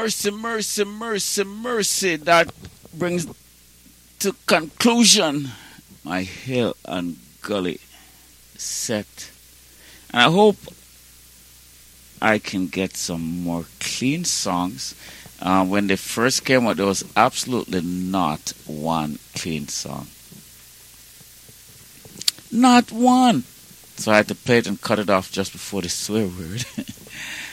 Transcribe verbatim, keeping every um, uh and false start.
mercy, mercy, mercy, mercy. That brings to conclusion my hill and gully set. And I hope I can get some more clean songs. Uh, when they first came out, there was absolutely not one clean song. Not one. So I had to play it and cut it off just before the swear word.